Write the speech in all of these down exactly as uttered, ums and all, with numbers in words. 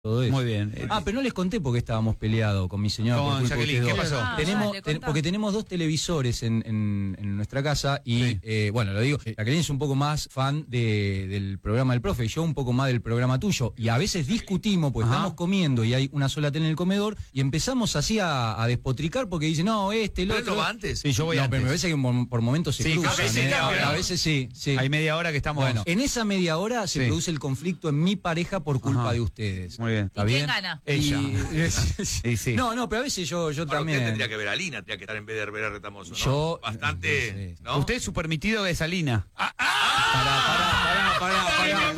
todo eso. Muy bien. Ah, pero no les conté por qué estábamos peleados con mi señora. Con por culpa de Jacqueline, ustedes ¿qué dos. pasó? Ah, tenemos, dale, ten- contá. porque tenemos dos televisores en, en, en nuestra casa y, Sí. eh, bueno, lo digo, Jacqueline es un poco más fan de, del programa del profe y yo un poco más del programa tuyo. Y a veces discutimos, porque Ajá. estamos comiendo y hay una sola tele en el comedor y empezamos así a, a despotricar porque dice, no, este, el ¿Pero otro. no va antes? Sí, yo voy no, antes. pero me parece que por, por momentos se Sí, cruzan. a veces ¿eh? cambia, a, ¿no? veces sí, sí. Hay media hora que estamos... Bueno, en esa media hora se Sí. produce el conflicto en mi pareja por culpa Ajá. de ustedes. Muy bien. ¿Está ¿Y quién bien? gana? Ella. Y- Sí, sí. No, no, pero a veces yo, yo Ahora también. usted tendría que ver a Lina, tendría que estar en vez de ver a Retamoso, ¿no? Yo- Bastante, no sé. ¿no? Usted su permitido es Alina. Pará, pará, pará, pará, pará,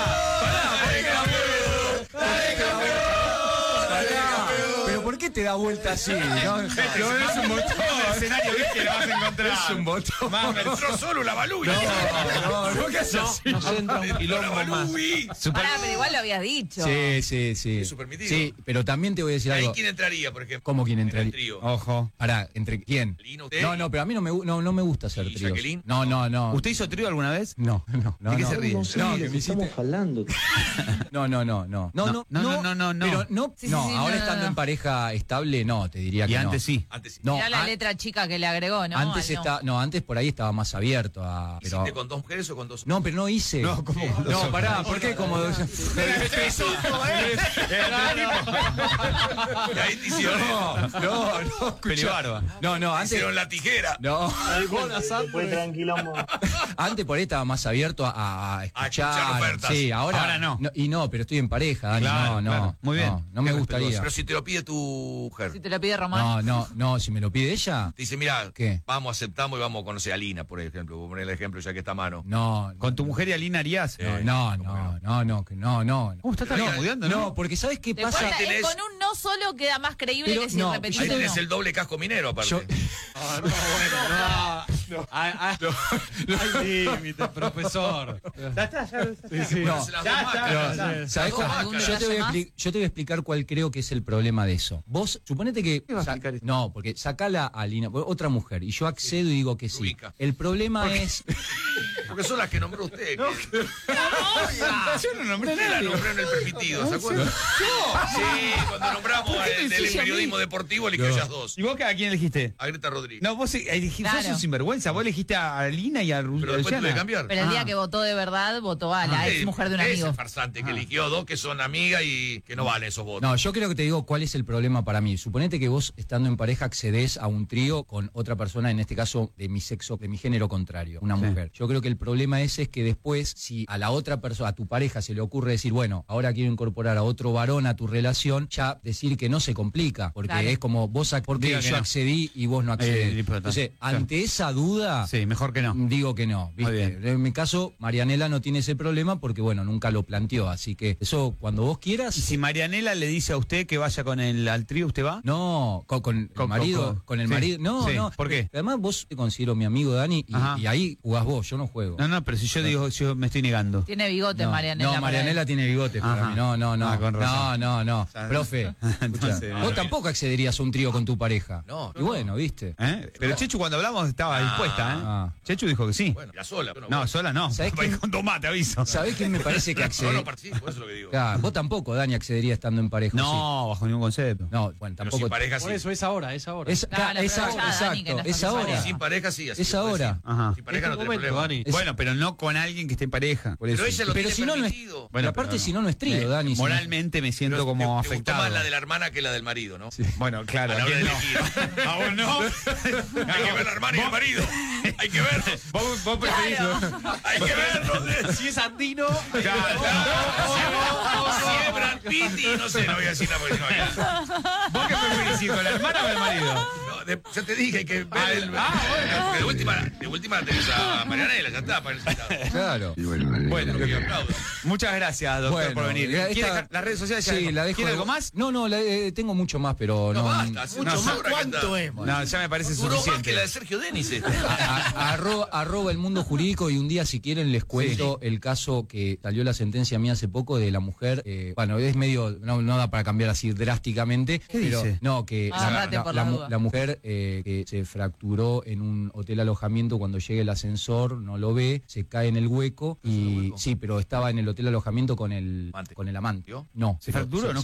pará. Pero ¿por qué te da vuelta así? No, No, es un botón. El escenario que vas a encontrar. es un botón. Mamá, entró solo la Balú. No, no, ¿qué haces así? No se entra un La quilombo más. Balú. Pará, pero igual lo habías dicho. Sí, sí, sí. Es su permitido. Sí, pero también te voy a decir ¿Ahí algo. quién entraría, por ejemplo? ¿Cómo quién En entraría? el trío. Ojo. Pará, ¿entre quién? Lina, usted. No, no, pero a mí no me, gu- no, no me gusta hacer ¿Y tríos. Jacqueline? No, no, no. ¿Usted hizo trío alguna vez? No, no, no. ¿De qué no. se ríe? No sé, No, que me estamos hiciste- hablando. No, no, no, no. No, no, No, no, no, no, no. Pero no, Sí, sí, no, sí, ahora no, estando no. en pareja estable, no, te diría Y que antes no. sí. Antes sí. No, Mirá la an- letra chica que le agregó, ¿no? antes Ay, no. está, no, antes por ahí estaba más abierto a. Pero, ¿Hiciste con dos mujeres o con dos? no, pero no hice. No, ¿cómo con dos No, hombres? pará, ¿por qué como Y ahí te hicieron, No, no, no, escuchá. Pelibarba. No, no, te antes. hicieron la tijera. No, Después tranquilamos. antes por ahí estaba más abierto a, a escuchar. escuchar ofertas. Sí, ahora, Ahora no. Y no, pero estoy en pareja, Dani. Claro, no, no. claro. Muy bien. No, no me Qué gustaría. Pero si te lo pide tu mujer. Si te lo pide Román. No, no, no, si me lo pide ella, Te dice, mira, ¿qué? vamos, aceptamos y vamos a conocer a Lina, por ejemplo. Voy a poner el ejemplo ya que está a mano. no. ¿Con tu mujer y Alina harías? Eh, No, ¿cómo no, no, no, que no, no. ¿Cómo está tan no, estudiando, no? no, porque ¿sabes qué Te pasa? cuenta, Ahí tenés- eh, con un no solo queda más creíble Pero que si no, repetís Ahí uno. tenés el doble casco minero, aparte. Yo- Hay límite, profesor. Ya está, ya. Sí, sí. No, Se las ya dos está, máscaras. ya está. ¿Sabés Dos cuál? máscaras. Yo te, voy a ¿Más? expli- yo te voy a explicar cuál creo que es el problema de eso. Vos, suponete que. ¿Qué va a sa- explicar eso? No, porque sacala a Lina, otra mujer, y yo accedo y digo que sí. Rubica. El problema es. Porque son las que nombró usted. que- Yo no nombré Usted la nombró en el permitido, ¿se acuerdan? Sí, cuando nombramos el del decís a mí? periodismo deportivo, eligió ellas dos. ¿Y vos a quién elegiste? A Greta Rodríguez. No, vos elegiste, Claro. sos un sinvergüenza. Vos elegiste a Alina y a Ru- Pero después tuve Luciana. que cambiar. Pero el día Ah. que votó de verdad, votó a la Ah, ex mujer de un ese amigo. farsante que Ah. eligió dos que son amigas y que no valen esos votos. No, yo creo que te digo cuál es el problema para mí. Suponete que vos, estando en pareja, accedes a un trío con otra persona, en este caso de mi sexo, de mi género contrario, una Sí. mujer. Yo creo que el problema ese es que después, si a la otra persona, a tu pareja, se le ocurre decir, bueno, ahora quiero incorporar a otro varón a tu relación, ya decir que no se complica, porque Claro. es como vos, ac- porque Diga que yo no. accedí y vos no Eh, accedés. no importa. Entonces, Claro. ante esa duda, Sí, mejor que no. digo que no. ¿viste? Muy bien. En mi caso, Marianela no tiene ese problema porque, bueno, nunca lo planteó. Así que eso, cuando vos quieras. Y si Marianela le dice a usted que vaya con el al trío, ¿usted va? No, con, con Con- el marido, con- con el sí, marido. No, sí. no. ¿Por qué? Además, vos te considero mi amigo, Dani, y, Ajá. y ahí jugás vos, yo no juego. No, no, pero si yo digo, yo me estoy negando. Tiene bigote No, Marianela. no, para Marianela él. tiene bigote para Ajá. mí. No, no, no. Ah, con no, razón. no, no. Ya. Profe, Entonces, escuchá, no, vos no. tampoco accederías a un trío con tu pareja. No, Y no, bueno, ¿viste? ¿Eh? Pero Chechu cuando hablamos estaba Ah. dispuesta, ¿eh? Ah. Chechu dijo que sí. Bueno, la sola. pero No, bueno. sola no. ¿Sabés Va a ir quién- con tomate, aviso. ¿Sabés quién me parece que No, accede? no participo, eso es lo que digo. Claro, vos tampoco, Dani, accedería estando en pareja. No, bajo ningún concepto. ¿sí? No, bueno, Pero tampoco. sin pareja sí. Por eso es ahora, es ahora. Es, Claro, es pero ahora, ya, Dani, que exacto, no es estás ahora. Sin pareja sí, así Es que puede ahora. decir. Ajá. Sin pareja Es no tu te momento, problema. Dani. Es- Bueno, pero no con alguien que esté en pareja. Por Pero eso. ella lo Pero tiene si no, no es- permitido. Bueno, aparte, pero si no, no es trío, me- Dani. si no- Moralmente me siento Pero como te- te gustó afectado. más la de la hermana que la del marido, ¿no? Bueno, claro. A la ¿a hora quién de no? elegir. ¿A vos no? Hay que ver la hermana y el marido. Hay que verlo. Vos, vos preferís. Hay que verlo. Si es andino, Claro, Si es Brad Pitt y no sé, no voy a decir nada porque no hay. ¿Vos qué preferís, ir con la hermana o el marido? No, de- ya te dije, hay que ver Ah, el. ah, bueno. Porque de última, de última tenés a Marianela, ya está, para el sentado. Claro. Bueno, Que aplauda. muchas gracias, doctor, Bueno, por venir. esta- ¿Quiere dejar las redes sociales? Sí, la dejo. ¿Quiere de- algo más? No, no, la- eh, tengo mucho más, pero No no. basta, hace No, una no, hora que anda. ¿cuánto es? No, ya me parece Duró más suficiente. que la de Sergio Denis. este. A- a- arroba, arroba el mundo jurídico y un día si quieren les cuento el caso que salió la sentencia a mí hace poco de la mujer, eh, bueno, es medio, no, no da para cambiar así drásticamente, ¿Qué pero dice? no, que Agárrate por la, las mu- dudas. la mujer mujer eh, que se fracturó en un hotel alojamiento cuando llega el ascensor, no lo ve, se cae en el hueco y hueco? sí, pero estaba en el hotel alojamiento con el Amante. con el amante. ¿Vio? No, ¿Se pero fracturó? No